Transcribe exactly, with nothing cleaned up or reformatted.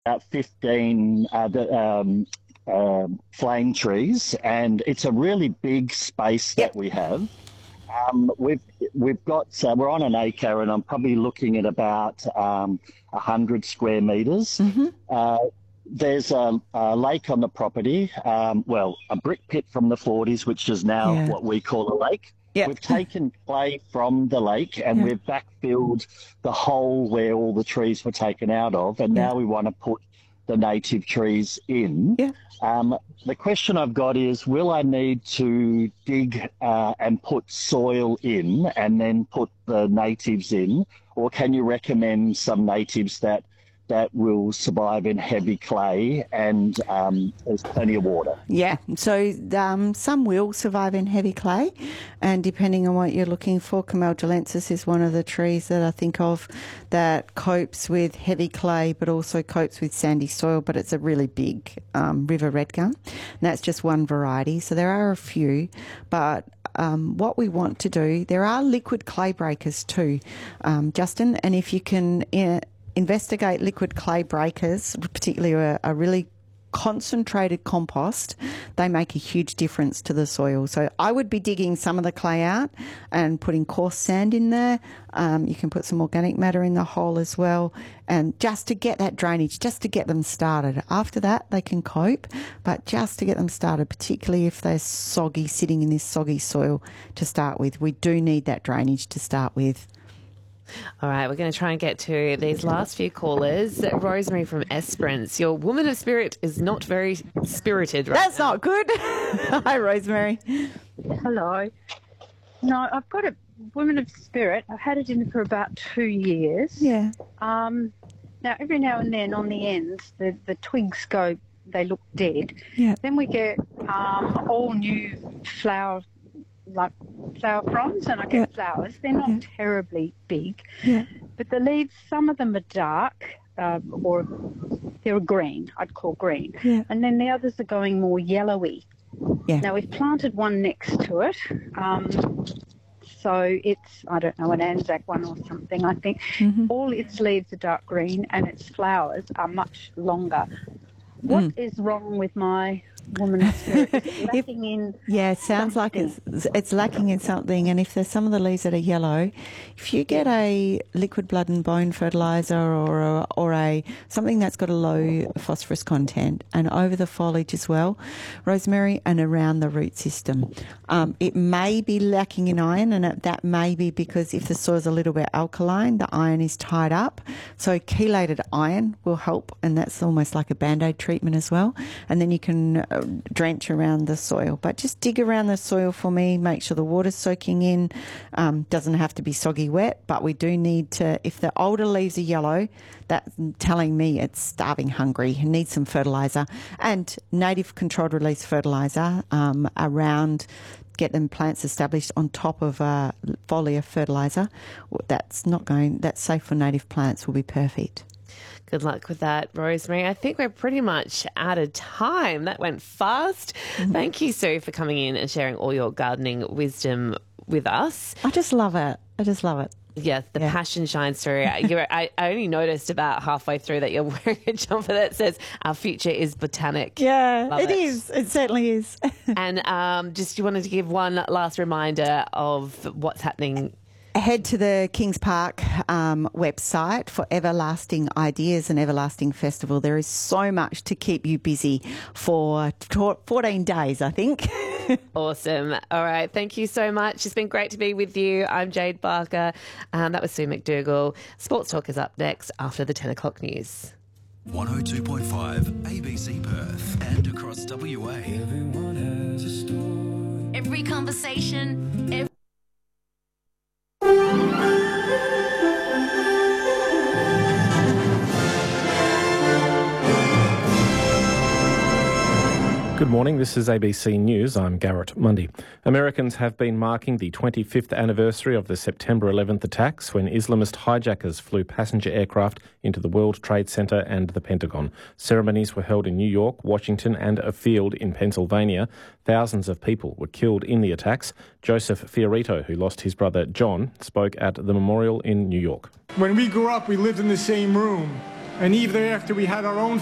about fifteen uh, the, um, uh, flame trees, and it's a really big space that Yep. we have. Um, we've we've got uh, we're on an acre, and I'm probably looking at about um, one hundred square metres. Mm-hmm. Uh, there's a, a lake on the property, um, well, a brick pit from the forties, which is now Yeah. what we call a lake. Yep. We've taken clay from the lake and Yeah. we've backfilled the hole where all the trees were taken out of, and Yeah. now we want to put the native trees in. Yeah. Um, the question I've got is, will I need to dig uh, and put soil in and then put the natives in, or can you recommend some natives that that will survive in heavy clay and um, there's plenty of water? Yeah, so um, some will survive in heavy clay, and depending on what you're looking for, Cameldulensis is one of the trees that I think of that copes with heavy clay but also copes with sandy soil, but it's a really big um, river redgum, and that's just one variety. So there are a few, but um, what we want to do, there are liquid clay breakers too, um, Justin, and if you can uh, investigate liquid clay breakers, particularly a, a really concentrated compost, they make a huge difference to the soil. So I would be digging some of the clay out and putting coarse sand in there. Um, you can put some organic matter in the hole as well, and just to get that drainage, just to get them started. After that, they can cope, but just to get them started, particularly if they're soggy, sitting in this soggy soil to start with, we do need that drainage to start with. All right, we're going to try and get to these last few callers. Rosemary from Esperance, your woman of spirit is not very spirited right That's now. not good. Hi, Rosemary. Hello. No, I've got a woman of spirit. I've had it in for about two years. Yeah. Um, now, every now and then on the ends, the, the twigs go, they look dead. Yeah. Then we get um, all new flower, like flower fronds, and I get Yeah. flowers. They're not Yeah. terribly big, Yeah. but the leaves, some of them are dark, um, or they're green, I'd call green. Yeah. And then the others are going more yellowy. Yeah. Now, we've planted one next to it. Um, so it's, I don't know, an Anzac one or something, I think. Mhm. All its leaves are dark green and its flowers are much longer. What Mm. is wrong with my woman of spirit? Is it lacking in Yeah, it sounds like it's it's lacking in something. And if there's some of the leaves that are yellow, if you get a liquid blood and bone fertilizer or a, or a something that's got a low phosphorus content, and over the foliage as well, Rosemary, and around the root system, um, it may be lacking in iron, and it, that may be because if the soil's a little bit alkaline, the iron is tied up. So chelated iron will help, and that's almost like a Band-Aid treatment as well. And then you can uh, drench around the soil, but just dig around the soil for me, make sure the water's soaking in. Um, doesn't have to be soggy wet, but we do need to, if the older leaves are yellow, that's telling me it's starving hungry and needs some fertiliser, and native controlled release fertiliser um, around, get them plants established on top of uh, foliar fertiliser. That's not going, that's safe for native plants, will be perfect. Good luck with that, Rosemary. I think we're pretty much out of time. That went fast. Mm-hmm. Thank you, Sue, for coming in and sharing all your gardening wisdom with us. I just love it. I just love it. Yeah, the Yeah. passion shines through. You're, I, I only noticed about halfway through that you're wearing a jumper that says, "Our future is botanic." Yeah, Love it it. is. It certainly is. And um, just you wanted to give one last reminder of what's happening. Head to the Kings Park um, website for Everlasting Ideas and Everlasting Festival. There is so much to keep you busy for fourteen days, I think. Awesome. All right. Thank you so much. It's been great to be with you. I'm Jade Barker. Um, that was Sue McDougall. Sports Talk is up next after the ten o'clock news. one oh two point five A B C Perth and across W A. Everyone has a story. Every conversation, every Good morning, this is A B C News. I'm Garrett Mundy. Americans have been marking the twenty-fifth anniversary of the September eleventh attacks when Islamist hijackers flew passenger aircraft into the World Trade Center and the Pentagon. Ceremonies were held in New York, Washington and a field in Pennsylvania. Thousands of people were killed in the attacks. Joseph Fiorito, who lost his brother John, spoke at the memorial in New York. When we grew up, we lived in the same room. And even after we had our own